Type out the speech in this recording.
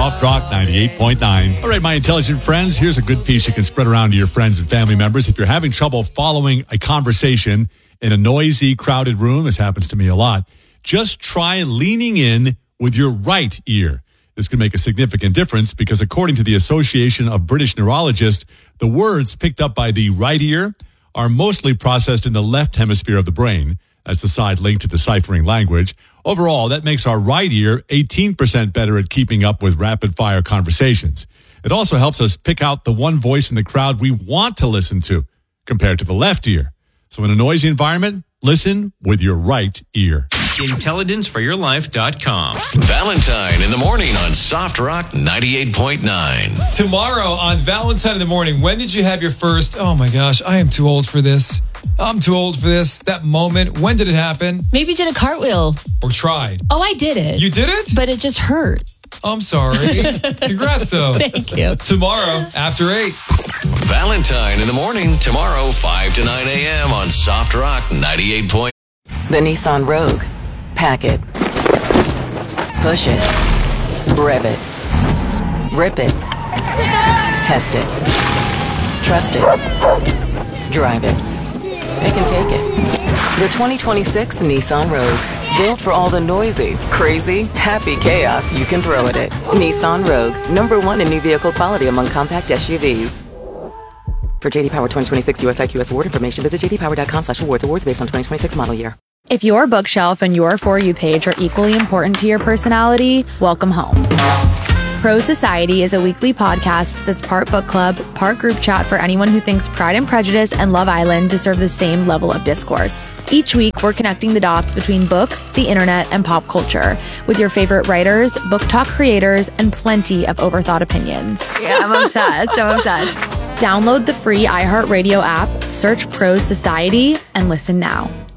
Soft Rock 98.9. All right, my intelligent friends, here's a good piece you can spread around to your friends and family members. If you're having trouble following a conversation in a noisy, crowded room, this happens to me a lot, just try leaning in with your right ear. This can make a significant difference because according to the Association of British Neurologists, the words picked up by the right ear are mostly processed in the left hemisphere of the brain. That's the side linked to deciphering language. Overall, that makes our right ear 18% better at keeping up with rapid-fire conversations. It also helps us pick out the one voice in the crowd we want to listen to compared to the left ear. So in a noisy environment, listen with your right ear. IntelligenceForYourLife.com. Valentine in the morning on Soft Rock 98.9. Tomorrow on Valentine in the morning, when did you have your first, oh my gosh, I am too old for this. I'm too old for this. That moment, when did it happen? Maybe you did a cartwheel. Or tried? Oh, I did it. You did it? But it just hurt. I'm sorry. Congrats, though. Thank you. Tomorrow, after 8. Valentine in the morning, tomorrow, 5 to 9 a.m. on Soft Rock 98.9. The Nissan Rogue. Pack it. Push it. Rev it. Rip it. Test it. Trust it. Drive it. Pick and take it. The 2026 Nissan Rogue. Built for all the noisy, crazy, happy chaos you can throw at it. Nissan Rogue. #1 in new vehicle quality among compact SUVs. For JD Power 2026 US IQS award information, visit jdpower.com/awards. Awards based on 2026 model year. If your bookshelf and your For You page are equally important to your personality, welcome home. Pro Society is a weekly podcast that's part book club, part group chat for anyone who thinks Pride and Prejudice and Love Island deserve the same level of discourse. Each week, we're connecting the dots between books, the internet, and pop culture with your favorite writers, book talk creators, and plenty of overthought opinions. Yeah, I'm obsessed. Download the free iHeartRadio app, search Pro Society, and listen now.